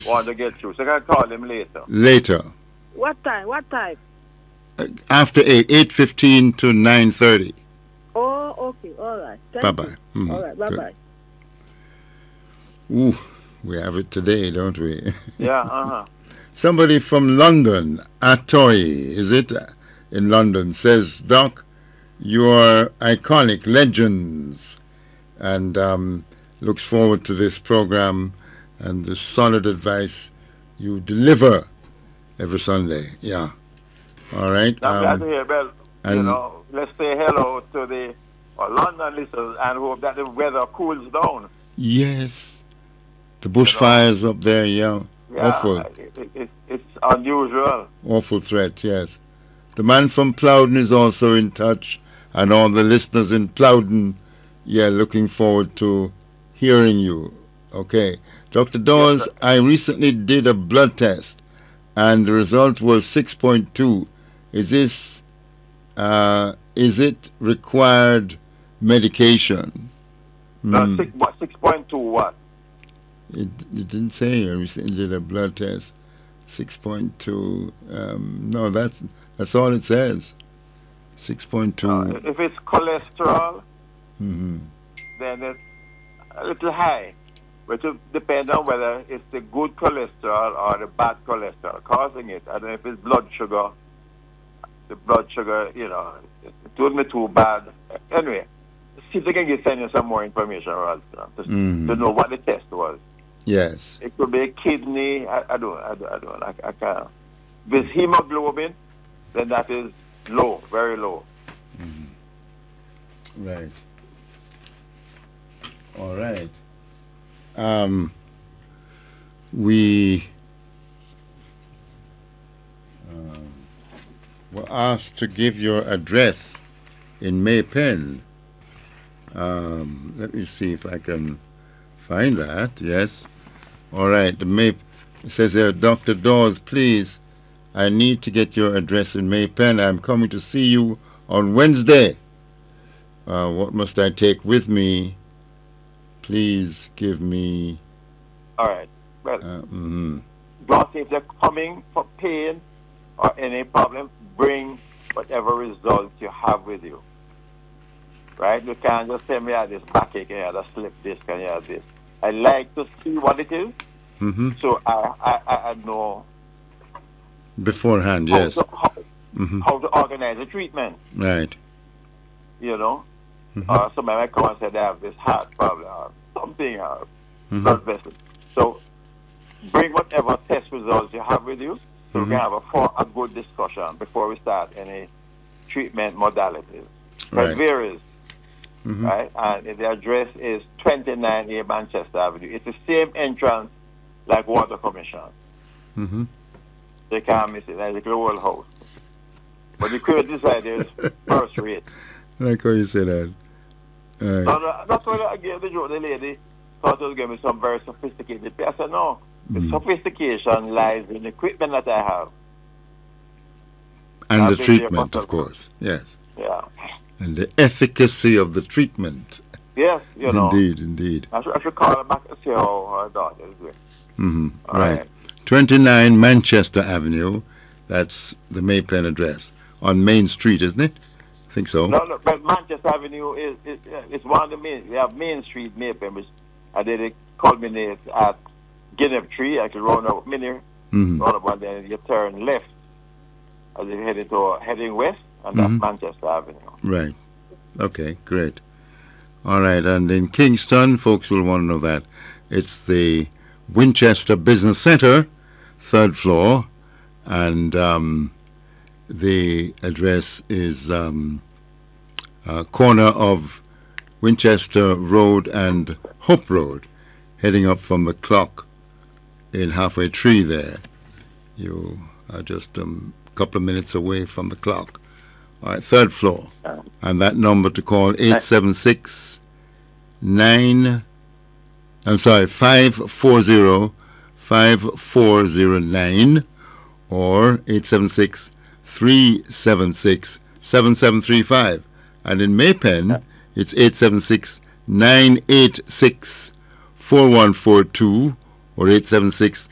want to get through. So I can call him later. Later. What time? What time? After 8:15 to 9:30. Oh, okay. All right. Thank Bye-bye. you. Mhm. All right. Bye-bye. Ooh, we have it today, don't we? Yeah, uh-huh. Somebody from London, Atoy, is it? In London, says, Doc, you are iconic legends, and looks forward to this program and the solid advice you deliver every Sunday. Yeah. All right. I'm glad to hear, well, and let's say hello to the London listeners and hope that the weather cools down. yes, the bushfires up there, yeah. Yeah, Awful. it's unusual. Awful threat, yes. The man from Plowden is also in touch, and all the listeners in Plowden, yeah, looking forward to hearing you. Okay. Dr. Dawes, Yes, I recently did a blood test, and the result was 6.2. Is it required medication? No, 6.2 what? It didn't say. I recently did a blood test. 6.2. No, that's all it says. 6.2. If it's cholesterol, Mm-hmm. then it's a little high, which will depend on whether it's the good cholesterol or the bad cholesterol causing it. I don't know if it's blood sugar. The blood sugar, it wouldn't be too bad. Anyway, see if they can send you some more information, Ralph, to know what the test was. Yes. It could be a kidney. I can't. If it's hemoglobin, then that is low, very low. Mm-hmm. Right. All right. We were asked to give your address in Maypen. Let me see if I can find that. Yes. All right. It says there, Dr. Dawes, please, I need to get your address in Maypen. I'm coming to see you on Wednesday. What must I take with me? Please give me. All right. Well, But if they're coming for pain or any problem, bring whatever results you have with you. Right? You can't just say me I had this backache and you had a slip disc and you had this. I like to see what it is, so I know beforehand. how Yes. how to organize the treatment. Right. Somebody might come and say they have this heart problem or something, or blood vessels. So bring whatever test results you have with you, so we can have a good discussion before we start any treatment modalities. Right. It varies, right? And the address is 29A Manchester Avenue. It's the same entrance like Water Commission. They can't miss it. Like the old house. But the crazy side is first rate. Like how you say that. No, that's why I gave the joke. The lady thought it was going to be some very sophisticated pay. I said, no. The sophistication lies in the equipment that I have. And I've the been there treatment, for of course. Yes. Yeah. And the efficacy of the treatment. Yes, Indeed. I should call her back and see how her daughter is doing. All Right. 29 Manchester Avenue. That's the Maypen address. On Main Street, isn't it? I think so. No, but Manchester Avenue is one of the main. We have Main Street, Maypen, which it culminates at Guinea Tree, actually round up roundabout, then you turn left as you heading west, and that's Manchester Avenue. Right. Okay, great. All right, and in Kingston, folks will want to know that. It's the Winchester Business Center, 3rd floor, and the address is corner of Winchester Road and Hope Road, heading up from the clock in Halfway Tree there. You are just a couple of minutes away from the clock. All right, 3rd floor. And that number to call, 540-5409 or 876-376-7735. And in Maypen, it's 876-986-4142 or 876